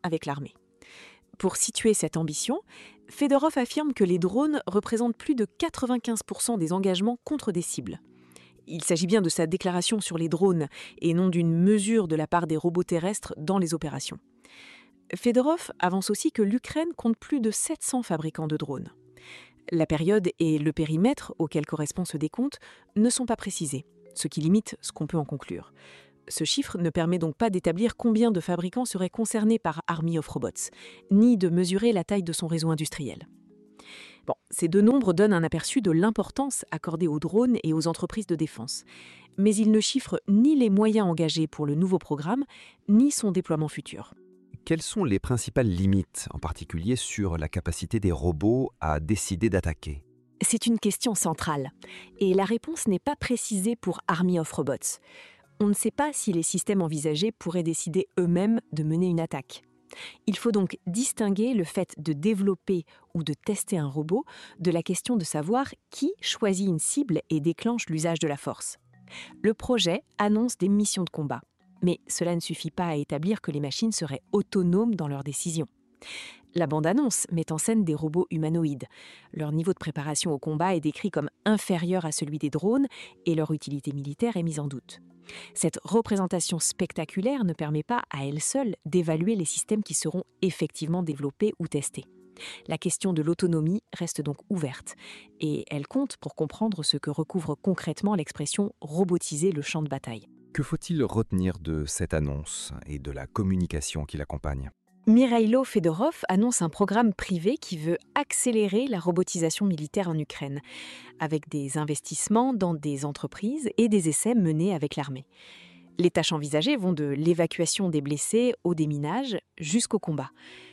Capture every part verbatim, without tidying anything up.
avec l'armée. Pour situer cette ambition, Fedorov affirme que les drones représentent plus de quatre-vingt-quinze pour cent des engagements contre des cibles. Il s'agit bien de sa déclaration sur les drones et non d'une mesure de la part des robots terrestres dans les opérations. Fedorov avance aussi que l'Ukraine compte plus de sept cents fabricants de drones. La période et le périmètre auquel correspond ce décompte ne sont pas précisés, ce qui limite ce qu'on peut en conclure. Ce chiffre ne permet donc pas d'établir combien de fabricants seraient concernés par Army of Robots, ni de mesurer la taille de son réseau industriel. Bon, ces deux nombres donnent un aperçu de l'importance accordée aux drones et aux entreprises de défense. Mais ils ne chiffrent ni les moyens engagés pour le nouveau programme, ni son déploiement futur. Quelles sont les principales limites, en particulier sur la capacité des robots à décider d'attaquer ? C'est une question centrale, et la réponse n'est pas précisée pour Army of Robots. On ne sait pas si les systèmes envisagés pourraient décider eux-mêmes de mener une attaque. Il faut donc distinguer le fait de développer ou de tester un robot de la question de savoir qui choisit une cible et déclenche l'usage de la force. Le projet annonce des missions de combat, mais cela ne suffit pas à établir que les machines seraient autonomes dans leurs décisions. La bande-annonce met en scène des robots humanoïdes. Leur niveau de préparation au combat est décrit comme inférieur à celui des drones et leur utilité militaire est mise en doute. Cette représentation spectaculaire ne permet pas à elle seule d'évaluer les systèmes qui seront effectivement développés ou testés. La question de l'autonomie reste donc ouverte et elle compte pour comprendre ce que recouvre concrètement l'expression « robotiser le champ de bataille ». Que faut-il retenir de cette annonce et de la communication qui l'accompagne ? Mikhailo Fedorov annonce un programme privé qui veut accélérer la robotisation militaire en Ukraine, avec des investissements dans des entreprises et des essais menés avec l'armée. Les tâches envisagées vont de l'évacuation des blessés au déminage jusqu'au combat.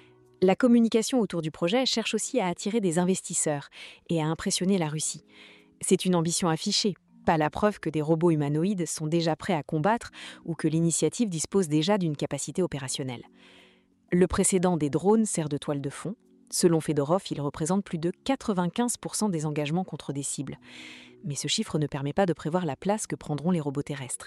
La communication autour du projet cherche aussi à attirer des investisseurs et à impressionner la Russie. C'est une ambition affichée, pas la preuve que des robots humanoïdes sont déjà prêts à combattre ou que l'initiative dispose déjà d'une capacité opérationnelle. Le précédent des drones sert de toile de fond. Selon Fedorov, il représente plus de quatre-vingt-quinze pour cent des engagements contre des cibles. Mais ce chiffre ne permet pas de prévoir la place que prendront les robots terrestres.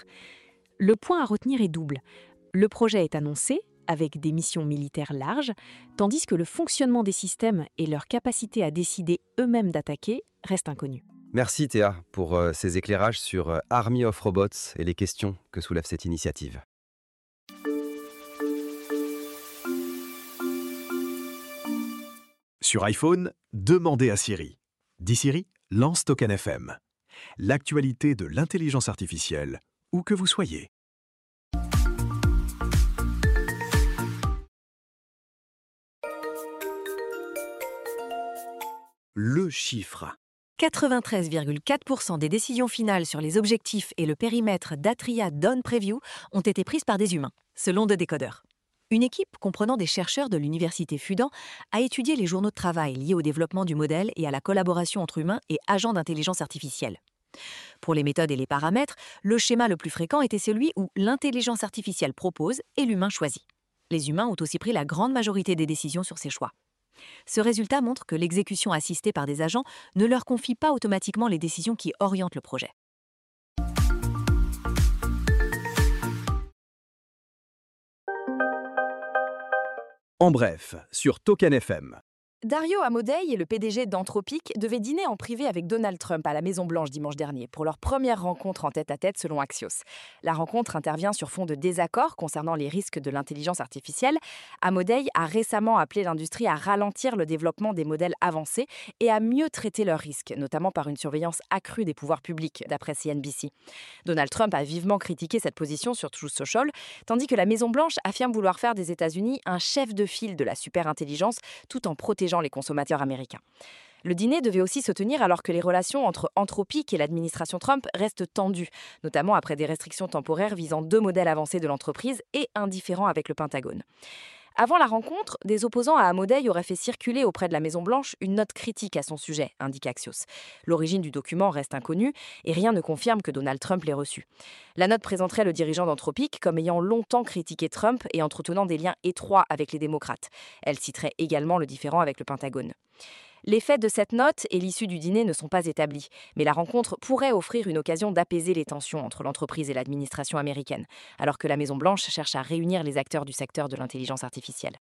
Le point à retenir est double. Le projet est annoncé, avec des missions militaires larges, tandis que le fonctionnement des systèmes et leur capacité à décider eux-mêmes d'attaquer restent inconnus. Merci Théa pour euh, ces éclairages sur euh, Army of Robots et les questions que soulève cette initiative. Sur iPhone, demandez à Siri. Dis Siri, lance Token F M. L'actualité de l'intelligence artificielle, où que vous soyez. Le chiffre. quatre-vingt-treize virgule quatre pour cent des décisions finales sur les objectifs et le périmètre d'Atria Dawn Preview ont été prises par des humains, selon The Decoder. Une équipe comprenant des chercheurs de l'université Fudan a étudié les journaux de travail liés au développement du modèle et à la collaboration entre humains et agents d'intelligence artificielle. Pour les méthodes et les paramètres, le schéma le plus fréquent était celui où l'intelligence artificielle propose et l'humain choisit. Les humains ont aussi pris la grande majorité des décisions sur ces choix. Ce résultat montre que l'exécution assistée par des agents ne leur confie pas automatiquement les décisions qui orientent le projet. En bref, sur Token F M. Dario Amodei, le P D G d'Anthropic, devait dîner en privé avec Donald Trump à la Maison-Blanche dimanche dernier pour leur première rencontre en tête-à-tête selon Axios. La rencontre intervient sur fond de désaccords concernant les risques de l'intelligence artificielle. Amodei a récemment appelé l'industrie à ralentir le développement des modèles avancés et à mieux traiter leurs risques, notamment par une surveillance accrue des pouvoirs publics, d'après C N B C. Donald Trump a vivement critiqué cette position sur Truth Social, tandis que la Maison-Blanche affirme vouloir faire des États-Unis un chef de file de la superintelligence tout en protégeant les consommateurs américains. Le dîner devait aussi se tenir alors que les relations entre Anthropic et l'administration Trump restent tendues, notamment après des restrictions temporaires visant deux modèles avancés de l'entreprise et un différend avec le Pentagone. Avant la rencontre, des opposants à Amodei auraient fait circuler auprès de la Maison-Blanche une note critique à son sujet, indique Axios. L'origine du document reste inconnue et rien ne confirme que Donald Trump l'ait reçu. La note présenterait le dirigeant d'Anthropic comme ayant longtemps critiqué Trump et entretenant des liens étroits avec les démocrates. Elle citerait également le différend avec le Pentagone. L'effet de cette note et l'issue du dîner ne sont pas établis, mais la rencontre pourrait offrir une occasion d'apaiser les tensions entre l'entreprise et l'administration américaine, alors que la Maison-Blanche cherche à réunir les acteurs du secteur de l'intelligence artificielle.